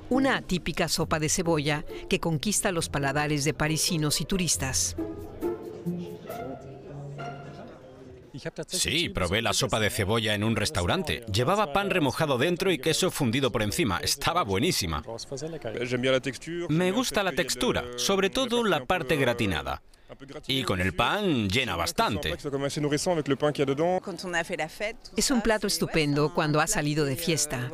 Una atípica sopa de cebolla que conquista los paladares de parisinos y turistas. Sí, probé la sopa de cebolla en un restaurante. Llevaba pan remojado dentro y queso fundido por encima. Estaba buenísima. Me gusta la textura, sobre todo la parte gratinada. Y con el pan llena bastante. Es un plato estupendo cuando ha salido de fiesta.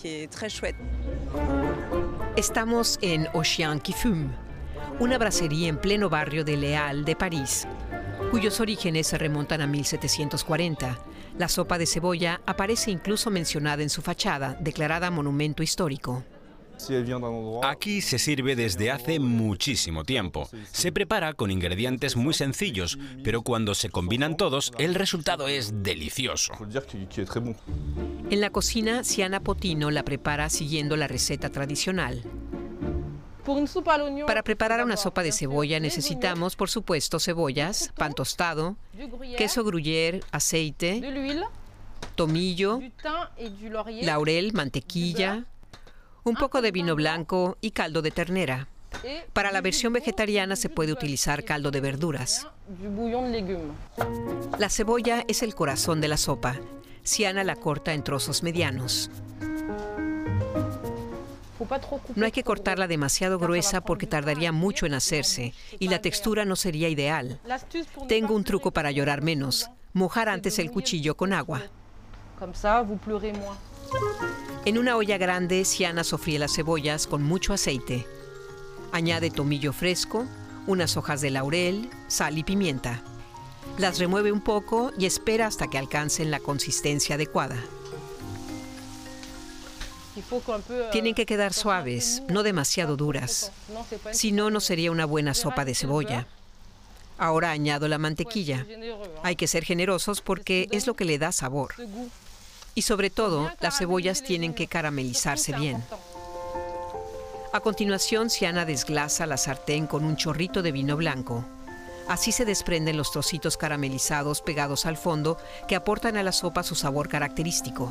Estamos en Au Chien qui Fume, una brasería en pleno barrio de Les Halles de París, cuyos orígenes se remontan a 1740. La sopa de cebolla aparece incluso mencionada en su fachada, declarada monumento histórico. Aquí se sirve desde hace muchísimo tiempo. Se prepara con ingredientes muy sencillos, pero cuando se combinan todos, el resultado es delicioso. En la cocina, Siana Potino la prepara siguiendo la receta tradicional. Para preparar una sopa de cebolla necesitamos, por supuesto, cebollas, pan tostado, queso gruyère, aceite, tomillo, laurel, mantequilla, un poco de vino blanco y caldo de ternera. Para la versión vegetariana se puede utilizar caldo de verduras. La cebolla es el corazón de la sopa. Siana la corta en trozos medianos. No hay que cortarla demasiado gruesa porque tardaría mucho en hacerse y la textura no sería ideal. Tengo un truco para llorar menos: mojar antes el cuchillo con agua. En una olla grande, Siana sofríe las cebollas con mucho aceite. Añade tomillo fresco, unas hojas de laurel, sal y pimienta. Las remueve un poco y espera hasta que alcancen la consistencia adecuada. Tienen que quedar suaves, no demasiado duras. Si no, no sería una buena sopa de cebolla. Ahora añado la mantequilla. Hay que ser generosos porque es lo que le da sabor. Y sobre todo, las cebollas tienen que caramelizarse bien. A continuación, Siana desglasa la sartén con un chorrito de vino blanco. Así se desprenden los trocitos caramelizados pegados al fondo que aportan a la sopa su sabor característico.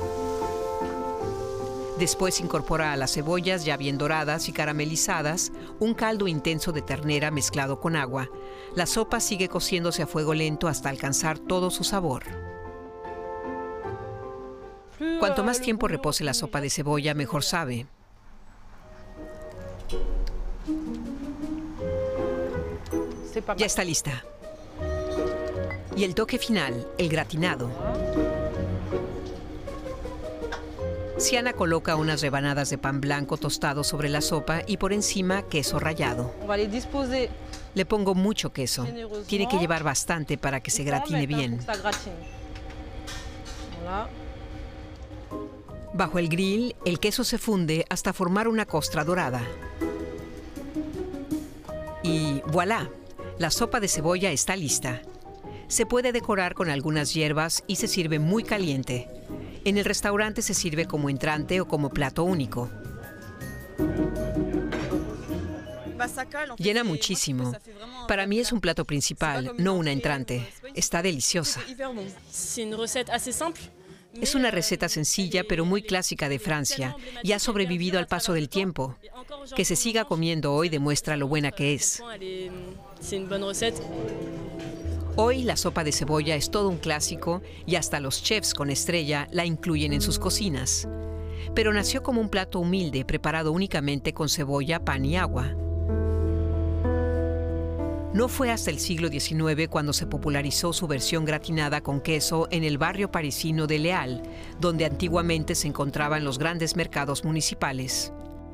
Después incorpora a las cebollas ya bien doradas y caramelizadas un caldo intenso de ternera mezclado con agua. La sopa sigue cociéndose a fuego lento hasta alcanzar todo su sabor. Cuanto más tiempo repose la sopa de cebolla, mejor sabe. Ya está lista. Y el toque final, el gratinado. Siana coloca unas rebanadas de pan blanco tostado sobre la sopa y por encima queso rallado. Le pongo mucho queso. Tiene que llevar bastante para que se gratine bien. Bajo el grill, el queso se funde hasta formar una costra dorada. Y voilà, la sopa de cebolla está lista. Se puede decorar con algunas hierbas y se sirve muy caliente. En el restaurante se sirve como entrante o como plato único. Llena muchísimo. Para mí es un plato principal, no una entrante. Está deliciosa. Es una receta sencilla pero muy clásica de Francia y ha sobrevivido al paso del tiempo. Que se siga comiendo hoy demuestra lo buena que es. Hoy la sopa de cebolla es todo un clásico y hasta los chefs con estrella la incluyen en sus cocinas. Pero nació como un plato humilde preparado únicamente con cebolla, pan y agua. No fue hasta el siglo XIX cuando se popularizó su versión gratinada con queso en el barrio parisino de Les Halles, donde antiguamente se encontraban los grandes mercados municipales.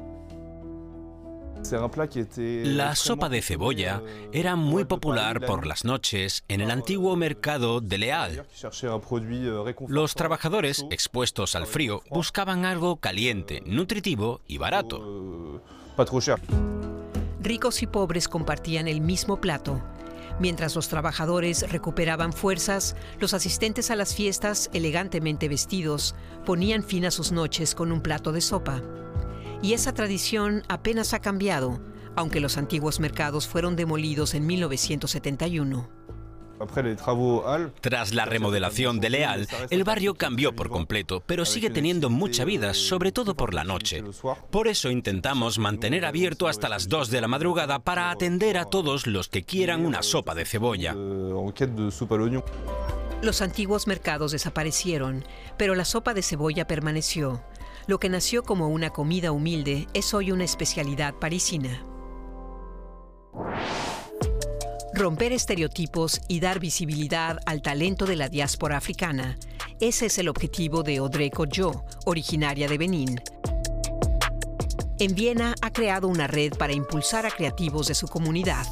La sopa de cebolla era muy popular por las noches en el antiguo mercado de Les Halles. Los trabajadores, expuestos al frío, buscaban algo caliente, nutritivo y barato. Ricos y pobres compartían el mismo plato. Mientras los trabajadores recuperaban fuerzas, los asistentes a las fiestas, elegantemente vestidos, ponían fin a sus noches con un plato de sopa. Y esa tradición apenas ha cambiado, aunque los antiguos mercados fueron demolidos en 1971. Tras la remodelación de Le Halles, el barrio cambió por completo, pero sigue teniendo mucha vida, sobre todo por la noche. Por eso intentamos mantener abierto hasta las 2 de la madrugada para atender a todos los que quieran una sopa de cebolla. Los antiguos mercados desaparecieron, pero la sopa de cebolla permaneció. Lo que nació como una comida humilde es hoy una especialidad parisina. Romper estereotipos y dar visibilidad al talento de la diáspora africana. Ese es el objetivo de Audrey Codjo, originaria de Benín. En Viena ha creado una red para impulsar a creativos de su comunidad.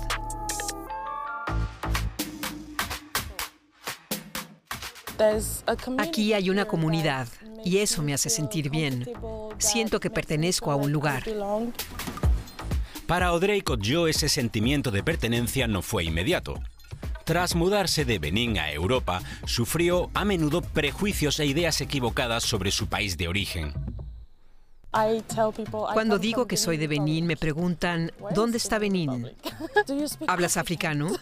Aquí hay una comunidad y eso me hace sentir bien. Siento que pertenezco a un lugar. Para Audrey Codjo ese sentimiento de pertenencia no fue inmediato. Tras mudarse de Benín a Europa, sufrió a menudo prejuicios e ideas equivocadas sobre su país de origen. Cuando digo que soy de Benín, me preguntan, ¿dónde está Benín? ¿Hablas africano?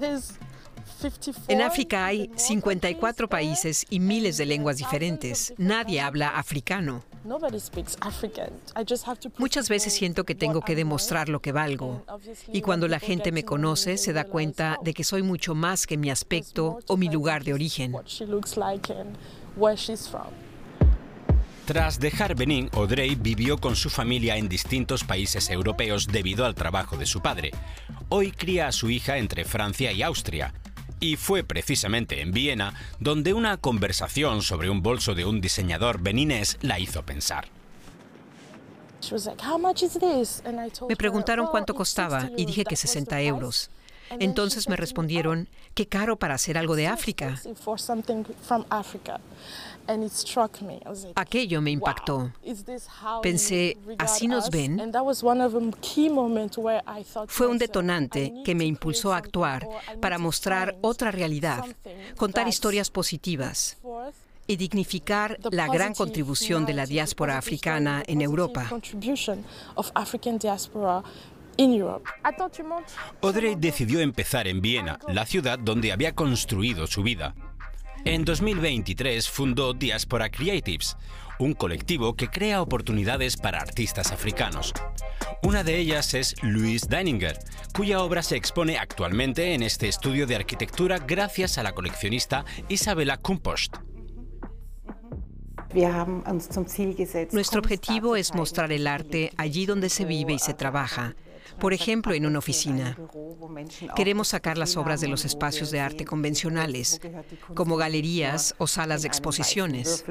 En África hay 54 países y miles de lenguas diferentes. Nadie habla africano. Muchas veces siento que tengo que demostrar lo que valgo. Y cuando la gente me conoce, se da cuenta de que soy mucho más que mi aspecto o mi lugar de origen. Tras dejar Benín, Audrey vivió con su familia en distintos países europeos debido al trabajo de su padre. Hoy cría a su hija entre Francia y Austria. Y fue precisamente en Viena donde una conversación sobre un bolso de un diseñador beninés la hizo pensar. Me preguntaron cuánto costaba y dije que 60 euros. Entonces me respondieron, qué caro para hacer algo de África. Aquello me impactó. Pensé, ¿así nos ven? Fue un detonante que me impulsó a actuar para mostrar otra realidad, contar historias positivas y dignificar la gran contribución de la diáspora africana en Europa. Audrey decidió empezar en Viena, la ciudad donde había construido su vida. En 2023 fundó Diaspora Creatives, un colectivo que crea oportunidades para artistas africanos. Una de ellas es Louise Deininger, cuya obra se expone actualmente en este estudio de arquitectura gracias a la coleccionista Isabella Kumpost. Nuestro objetivo es mostrar el arte allí donde se vive y se trabaja. Por ejemplo, en una oficina. Queremos sacar las obras de los espacios de arte convencionales, como galerías o salas de exposiciones.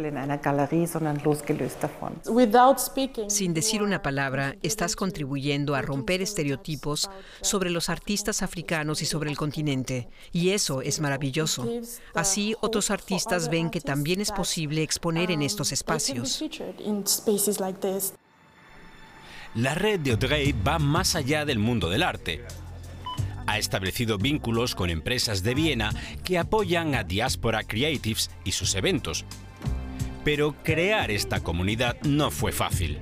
Sin decir una palabra, estás contribuyendo a romper estereotipos sobre los artistas africanos y sobre el continente. Y eso es maravilloso. Así, otros artistas ven que también es posible exponer en estos espacios. La red de Audrey va más allá del mundo del arte. Ha establecido vínculos con empresas de Viena que apoyan a Diaspora Creatives y sus eventos. Pero crear esta comunidad no fue fácil.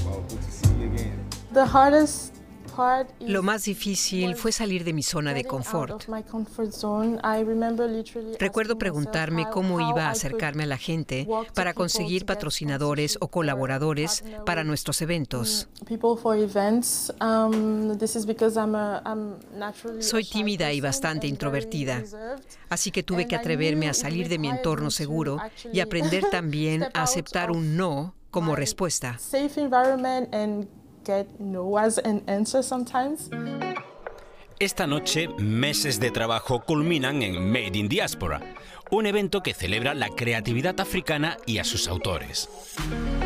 Lo más difícil fue salir de mi zona de confort. Recuerdo preguntarme cómo iba a acercarme a la gente para conseguir patrocinadores o colaboradores para nuestros eventos. Soy tímida y bastante introvertida, así que tuve que atreverme a salir de mi entorno seguro y aprender también a aceptar un no como respuesta. Esta noche, meses de trabajo culminan en Made in Diaspora, un evento que celebra la creatividad africana y a sus autores.